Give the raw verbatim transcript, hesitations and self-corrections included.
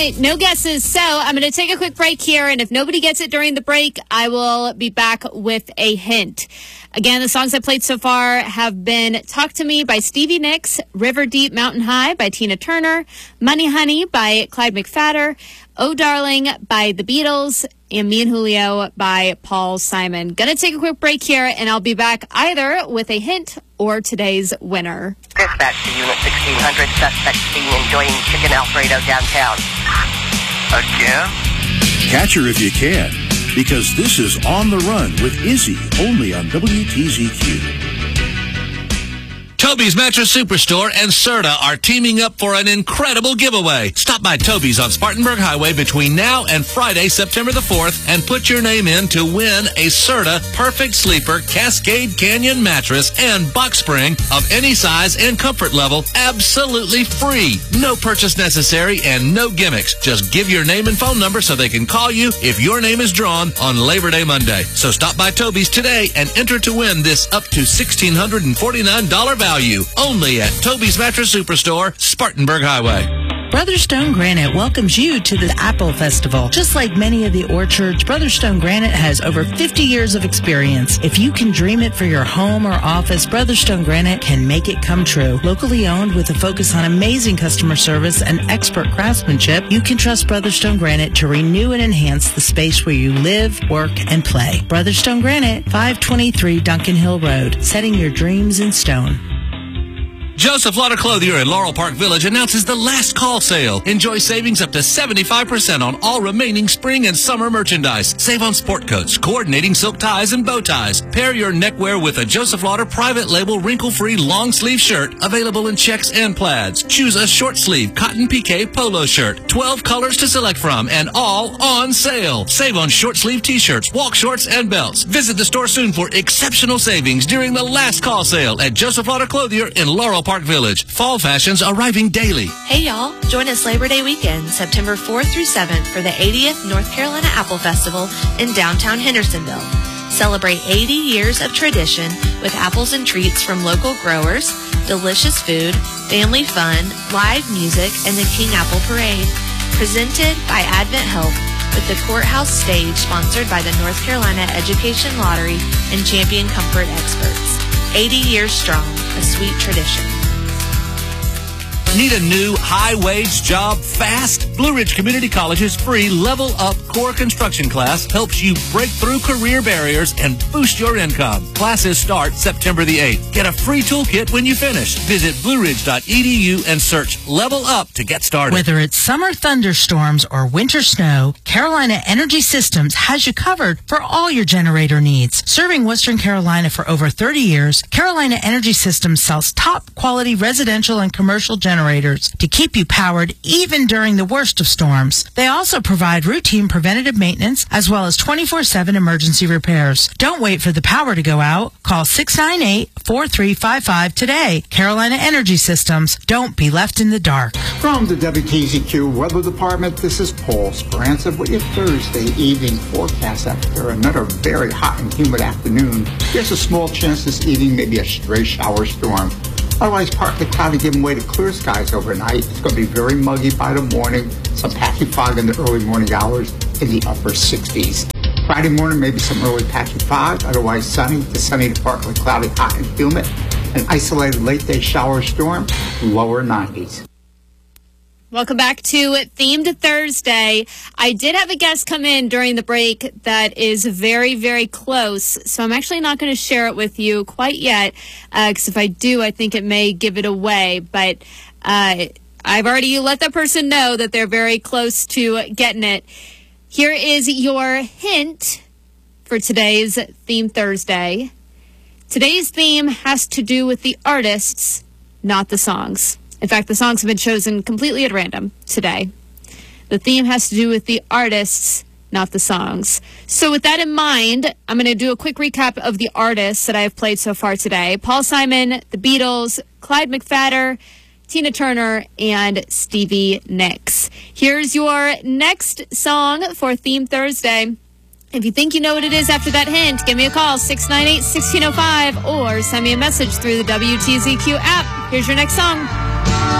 right, no guesses. So I'm going to take a quick break here, and if nobody gets it during the break, I will be back with a hint. Again, the songs I played so far have been Talk to Me by Stevie Nicks, River Deep Mountain High by Tina Turner, Money Honey by Clyde McPhatter, Oh Darling by The Beatles, and Me and Julio by Paul Simon. Gonna take a quick break here, and I'll be back either with a hint or today's winner. Dispatch to Unit sixteen hundred, suspect seen enjoying chicken Alfredo downtown. Again? Catch her if you can, because this is On the Run with Izzy, only on W T Z Q. Toby's Mattress Superstore and Serta are teaming up for an incredible giveaway. Stop by Toby's on Spartanburg Highway between now and Friday, September the fourth, and put your name in to win a Serta Perfect Sleeper Cascade Canyon mattress and box spring of any size and comfort level, absolutely free. No purchase necessary and no gimmicks. Just give your name and phone number so they can call you if your name is drawn on Labor Day Monday. So stop by Toby's today and enter to win this up to one thousand six hundred forty-nine dollars value. Only at Toby's Mattress Superstore, Spartanburg Highway. Brother Stone Granite welcomes you to the Apple Festival. Just like many of the orchards, Brother Stone Granite has over fifty years of experience. If you can dream it for your home or office, Brother Stone Granite can make it come true. Locally owned with a focus on amazing customer service and expert craftsmanship, you can trust Brother Stone Granite to renew and enhance the space where you live, work, and play. Brother Stone Granite, five twenty-three Duncan Hill Road, setting your dreams in stone. Joseph Lauder Clothier in Laurel Park Village announces the last call sale. Enjoy savings up to seventy-five percent on all remaining spring and summer merchandise. Save on sport coats, coordinating silk ties, and bow ties. Pair your neckwear with a Joseph Lauder private label wrinkle-free long sleeve shirt available in checks and plaids. Choose a short sleeve cotton piqué polo shirt. twelve colors to select from and all on sale. Save on short sleeve t-shirts, walk shorts, and belts. Visit the store soon for exceptional savings during the last call sale at Joseph Lauder Clothier in Laurel Park Village. Fall fashions arriving daily. Hey y'all, join us Labor Day weekend, September fourth through seventh for the eightieth North Carolina Apple Festival in downtown Hendersonville. Celebrate eighty years of tradition with apples and treats from local growers, delicious food, family fun, live music, and the King Apple Parade. Presented by Advent Health with the Courthouse Stage sponsored by the North Carolina Education Lottery and Champion Comfort Experts. eighty years strong, a sweet tradition. Need a new high-wage job fast? Blue Ridge Community College's free Level Up Core Construction class helps you break through career barriers and boost your income. Classes start September the eighth. Get a free toolkit when you finish. Visit blue ridge dot e d u and search Level Up to get started. Whether it's summer thunderstorms or winter snow, Carolina Energy Systems has you covered for all your generator needs. Serving Western Carolina for over thirty years, Carolina Energy Systems sells top-quality residential and commercial generators to keep you powered even during the worst of storms. They also provide routine preventative maintenance as well as twenty-four seven emergency repairs. Don't wait for the power to go out. Call six nine eight, four three five five today. Carolina Energy Systems. Don't be left in the dark. From the W T Z Q Weather Department, this is Paul Speranza with your Thursday evening forecast. After another very hot and humid afternoon, there's a small chance this evening maybe a stray shower storm. Otherwise, partly cloudy giving way to clear skies overnight. It's going to be very muggy by the morning. Some patchy fog in the early morning hours in the upper sixties. Friday morning, maybe some early patchy fog. Otherwise, sunny to sunny to partly cloudy, hot and humid. An isolated late-day shower storm, lower nineties. Welcome back to Themed Thursday. I did have a guest come in during the break that is very, very close, so I'm actually not going to share it with you quite yet, because uh, if I do, I think it may give it away. But uh, I've already let that person know that they're very close to getting it. Here is your hint for today's Themed Thursday. Today's theme has to do with the artists, not the songs. In fact, the songs have been chosen completely at random today. The theme has to do with the artists, not the songs. So with that in mind, I'm going to do a quick recap of the artists that I have played so far today. Paul Simon, The Beatles, Clyde McPhatter, Tina Turner, and Stevie Nicks. Here's your next song for Theme Thursday. If you think you know what it is after that hint, give me a call, six nine eight, one six zero five, or send me a message through the W T Z Q app. Here's your next song.